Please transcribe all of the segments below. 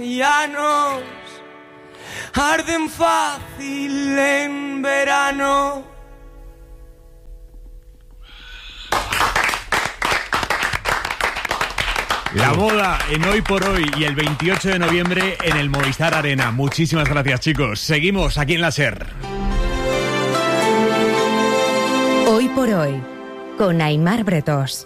Llanos arden fácil en verano. La boda en Hoy por Hoy y el 28 de noviembre en el Movistar Arena. Muchísimas gracias, chicos. Seguimos aquí en la SER. Hoy por Hoy, con Aimar Bretós.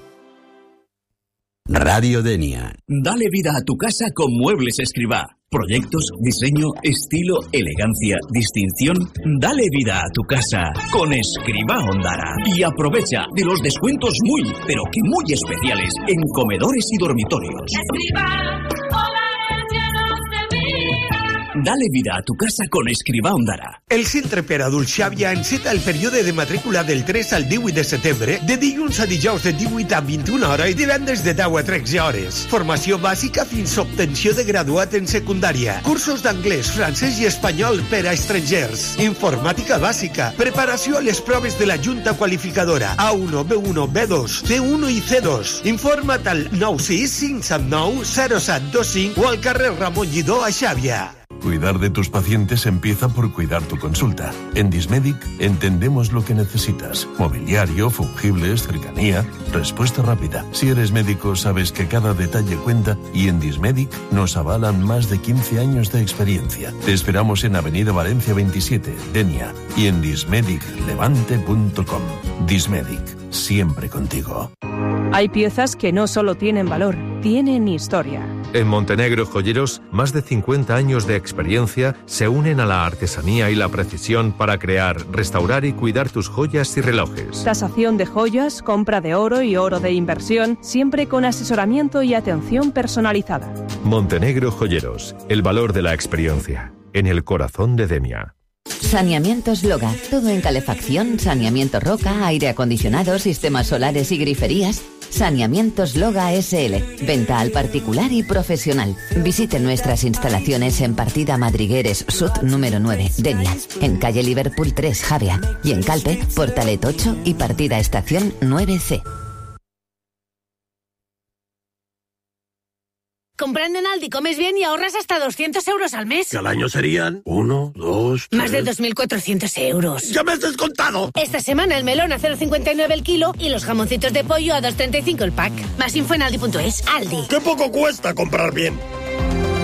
Radio Denia. Dale vida a tu casa con Muebles Escribá. Proyectos, diseño, estilo, elegancia, distinción. Dale vida a tu casa con Escribá Ondara. Y aprovecha de los descuentos muy, pero que muy especiales en comedores y dormitorios. Escribá, hogares llenos de vida. Dale vida a tu casa con Escribá Ondara. El Centre per Adults Xàbia enceta el període de matrícula del 3 al 18 de setembre, de dilluns a dijous de 18 a 21 hores i divendres de 10 a 13 hores. Formació bàsica fins a obtenció de graduat en secundària. Cursos d'anglès, francès i espanyol per a estrangers. Informàtica bàsica. Preparació a les proves de la Junta Qualificadora A1, B1, B2, C1 i C2. Informa't al 96579 0725 o al carrer Ramon Lledó a Xàbia. Cuidar de tus pacientes empieza por cuidar tu consulta. En Dismedic entendemos lo que necesitas. Mobiliario, fungibles, cercanía, respuesta rápida. Si eres médico sabes que cada detalle cuenta y en Dismedic nos avalan más de 15 años de experiencia. Te esperamos en Avenida Valencia 27, Denia, y en dismediclevante.com. Dismedic, siempre contigo. Hay piezas que no solo tienen valor, tienen historia. En Montenegro Joyeros, más de 50 años de experiencia se unen a la artesanía y la precisión para crear, restaurar y cuidar tus joyas y relojes. Tasación de joyas, compra de oro y oro de inversión, siempre con asesoramiento y atención personalizada. Montenegro Joyeros, el valor de la experiencia, en el corazón de Denia. Saneamientos Loga, todo en calefacción, saneamiento roca, aire acondicionado, sistemas solares y griferías. Saneamientos Loga SL, venta al particular y profesional. Visite nuestras instalaciones en Partida Madrigueres Sud número 9, Denia, en calle Liverpool 3, Javea, y en Calpe, Portalet 8 y Partida Estación 9C. Comprando en Aldi comes bien y ahorras hasta 200 euros al mes. Que al año serían 1, 2, 3... Más de 2.400 euros. ¡Ya me has descontado! Esta semana el melón a 0,59 el kilo y los jamoncitos de pollo a 2,35 el pack. Más info en aldi.es. Aldi. ¡Qué poco cuesta comprar bien!